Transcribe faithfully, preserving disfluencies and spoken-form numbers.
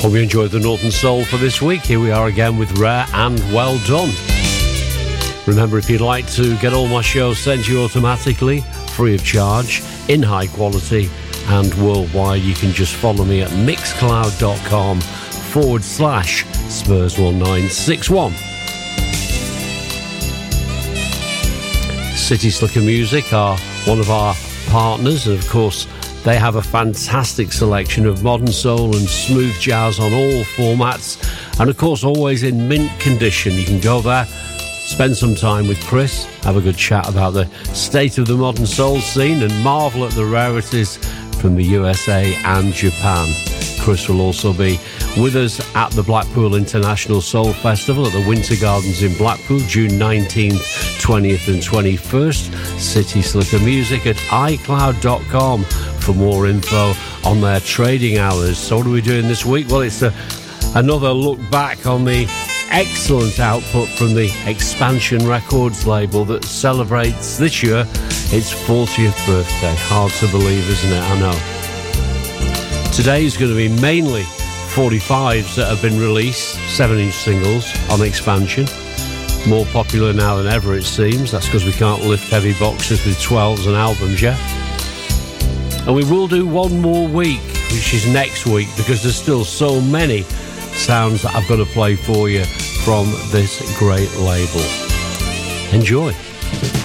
Hope you enjoyed the Northern Soul for this week. Here we are again with Rare and Well Done. Remember, if you'd like to get all my shows sent to you automatically, free of charge, in high quality and worldwide, you can just follow me at mixcloud.com forward slash Spurs one nine six one. City Slicker Music are one of our partners, and of course they have a fantastic selection of modern soul and smooth jazz on all formats, and of course always in mint condition. You can go there, spend some time with Chris, have a good chat about the state of the modern soul scene and marvel at the rarities from the U S A and Japan. Chris will also be with us at the Blackpool International Soul Festival at the Winter Gardens in Blackpool, June nineteenth, twentieth and twenty-first. City Slicker Music at i cloud dot com for more info on their trading hours. So what are we doing this week? Well, it's a, another look back on the excellent output from the Expansion Records label that celebrates this year its fortieth birthday. Hard to believe, isn't it? I know. Today is going to be mainly forty-fives that have been released, seven inch singles on Expansion. More popular now than ever, it seems. That's because we can't lift heavy boxes with twelves and albums yet. And we will do one more week, which is next week, because there's still so many sounds that I've got to play for you from this great label. Enjoy.